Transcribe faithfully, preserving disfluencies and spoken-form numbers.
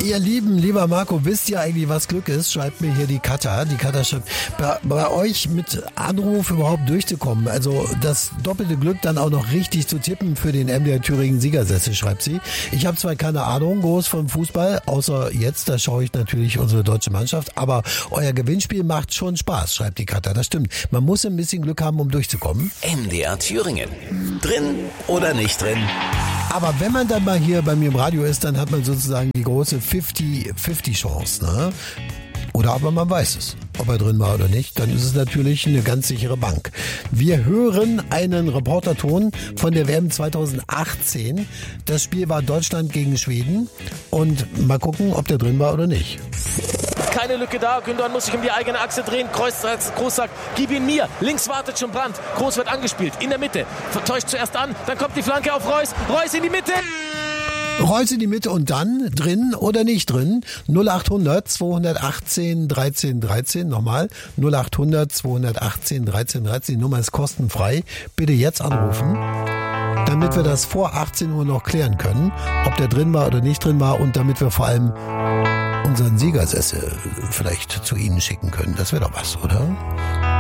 Ihr Lieben, lieber Marco, wisst ihr eigentlich, was Glück ist? Schreibt mir hier die Katha. Die Katha schreibt, bei, bei euch mit Anruf überhaupt durchzukommen, also das doppelte Glück dann auch noch richtig zu tippen für den M D R Thüringen Siegersessel, schreibt sie. Ich habe zwar keine Ahnung groß vom Fußball, außer jetzt, da schaue ich natürlich unsere deutsche Mannschaft, aber euer Gewinnspiel macht schon Spaß, schreibt die Katha. Das stimmt. Man muss ein bisschen Glück haben, um durchzukommen. M D R Thüringen. Drin oder nicht drin? Aber wenn man dann mal hier bei mir im Radio ist, dann hat man sozusagen die große fünfzig fünfzig Chance, ne? Oder aber man weiß es, ob er drin war oder nicht, dann ist es natürlich eine ganz sichere Bank. Wir hören einen Reporterton von der W M zweitausendachtzehn. Das Spiel war Deutschland gegen Schweden und mal gucken, ob der drin war oder nicht. Keine Lücke da, Gündogan muss sich um die eigene Achse drehen, Kreuz, Groß sagt, gib ihn mir, links wartet schon Brandt, Groß wird angespielt, in der Mitte, täuscht zuerst an, dann kommt die Flanke auf Reus, Reus in die Mitte. Reus in die Mitte und dann drin oder nicht drin? null acht hundert zweihundertachtzehn dreizehn dreizehn, nochmal null acht hundert zweihundertachtzehn dreizehn dreizehn, die Nummer ist kostenfrei, bitte jetzt anrufen, damit wir das vor achtzehn Uhr noch klären können, ob der drin war oder nicht drin war und damit wir vor allem unseren Siegersessel vielleicht zu Ihnen schicken können. Das wäre doch was, oder?